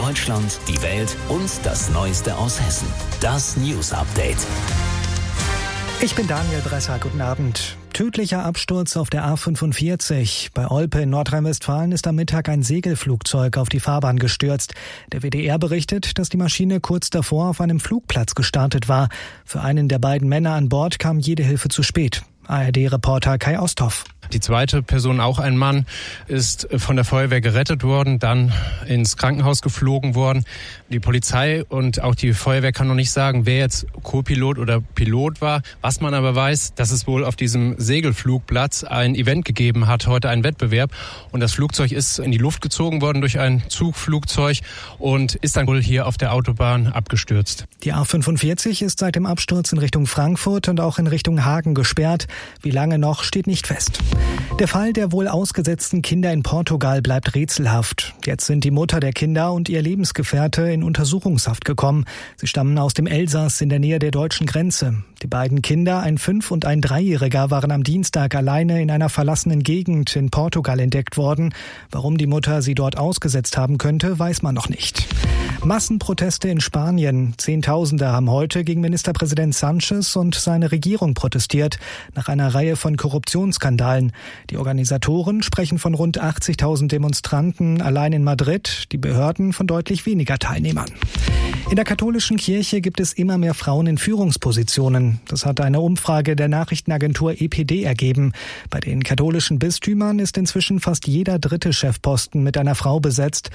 Deutschland, die Welt und das Neueste aus Hessen. Das News Update. Ich bin Daniel Bresser, guten Abend. Tödlicher Absturz auf der A45. Bei Olpe in Nordrhein-Westfalen ist am Mittag ein Segelflugzeug auf die Fahrbahn gestürzt. Der WDR berichtet, dass die Maschine kurz davor auf einem Flugplatz gestartet war. Für einen der beiden Männer an Bord kam jede Hilfe zu spät. ARD-Reporter Kai Osthoff. Die zweite Person, auch ein Mann, ist von der Feuerwehr gerettet worden, dann ins Krankenhaus geflogen worden. Die Polizei und auch die Feuerwehr kann noch nicht sagen, wer jetzt Co-Pilot oder Pilot war. Was man aber weiß, dass es wohl auf diesem Segelflugplatz ein Event gegeben hat, heute einen Wettbewerb. Und das Flugzeug ist in die Luft gezogen worden durch ein Zugflugzeug und ist dann wohl hier auf der Autobahn abgestürzt. Die A45 ist seit dem Absturz in Richtung Frankfurt und auch in Richtung Hagen gesperrt. Wie lange noch, steht nicht fest. Der Fall der wohl ausgesetzten Kinder in Portugal bleibt rätselhaft. Jetzt sind die Mutter der Kinder und ihr Lebensgefährte in Untersuchungshaft gekommen. Sie stammen aus dem Elsass in der Nähe der deutschen Grenze. Die beiden Kinder, ein 5- und ein 3-Jähriger, waren am Dienstag alleine in einer verlassenen Gegend in Portugal entdeckt worden. Warum die Mutter sie dort ausgesetzt haben könnte, weiß man noch nicht. Massenproteste in Spanien. Zehntausende haben heute gegen Ministerpräsident Sánchez und seine Regierung protestiert, nach einer Reihe von Korruptionsskandalen. Die Organisatoren sprechen von rund 80.000 Demonstranten allein in Madrid, die Behörden von deutlich weniger Teilnehmern. In der katholischen Kirche gibt es immer mehr Frauen in Führungspositionen. Das hat eine Umfrage der Nachrichtenagentur EPD ergeben. Bei den katholischen Bistümern ist inzwischen fast jeder 3. Chefposten mit einer Frau besetzt.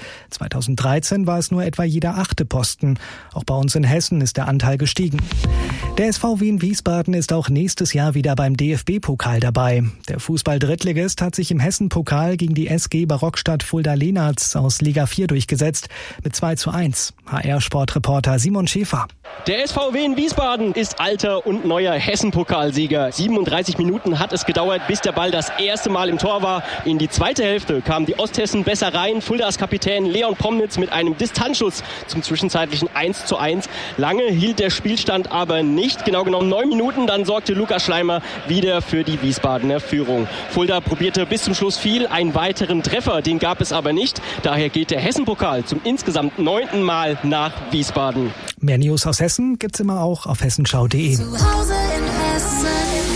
2013 war es nur etwa jeder 8. Posten. Auch bei uns in Hessen ist der Anteil gestiegen. Der SV Wien Wiesbaden ist auch nächstes Jahr wieder beim DFB-Pokal dabei. Der Fußball-Drittligist hat sich im Hessen-Pokal gegen die SG Barockstadt Fulda-Lenaz aus Liga 4 durchgesetzt mit 2:1. HR-Sportreporter Simon Schäfer. Der SV Wien Wiesbaden ist alter und neuer Hessen-Pokalsieger. 37 Minuten hat es gedauert, bis der Ball das erste Mal im Tor war. In die zweite Hälfte kamen die Osthessen besser rein. Fuldas Kapitän Leon Promnitz mit einem Distanzschuss zum zwischenzeitlichen 1:1. Lange hielt der Spielstand aber nicht. Genau genommen 9 Minuten. Dann sorgte Lukas Schleimer wieder für die Wiesbadener Führung. Fulda probierte bis zum Schluss viel. Einen weiteren Treffer, den gab es aber nicht. Daher geht der Hessen-Pokal zum insgesamt 9. Mal nach Wiesbaden. Mehr News aus Hessen gibt's immer auch auf hessenschau.de. Zu Hause in Hessen.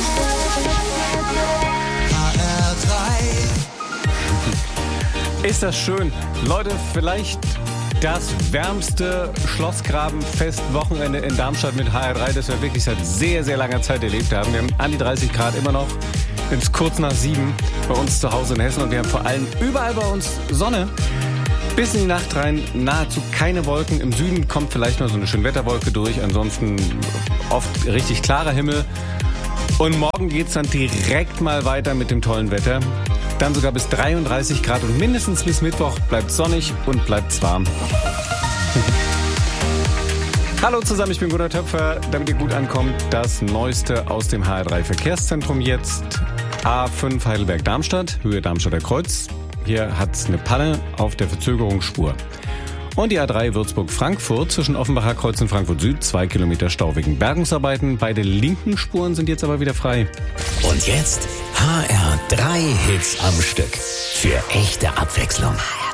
Ist das schön. Leute, vielleicht das wärmste Schlossgrabenfest-Wochenende in Darmstadt mit HR3, das wir wirklich seit sehr, sehr langer Zeit erlebt haben. Wir haben an die 30 Grad immer noch. Jetzt kurz nach 7 bei uns zu Hause in Hessen und wir haben vor allem überall bei uns Sonne. Bis in die Nacht rein nahezu keine Wolken. Im Süden kommt vielleicht mal so eine Schönwetterwolke durch. Ansonsten oft richtig klarer Himmel. Und morgen geht's dann direkt mal weiter mit dem tollen Wetter. Dann sogar bis 33 Grad und mindestens bis Mittwoch bleibt sonnig und bleibt's warm. Hallo zusammen, ich bin Gunnar Töpfer. Damit ihr gut ankommt, das Neueste aus dem HR3 Verkehrszentrum jetzt. A5 Heidelberg-Darmstadt, Höhe Darmstadter Kreuz. Hier hat es eine Panne auf der Verzögerungsspur. Und die A3 Würzburg-Frankfurt zwischen Offenbacher Kreuz und Frankfurt Süd, 2 Kilometer Stau wegen Bergungsarbeiten. Beide linken Spuren sind jetzt aber wieder frei. Und jetzt HR3 Hits am Stück. Für echte Abwechslung.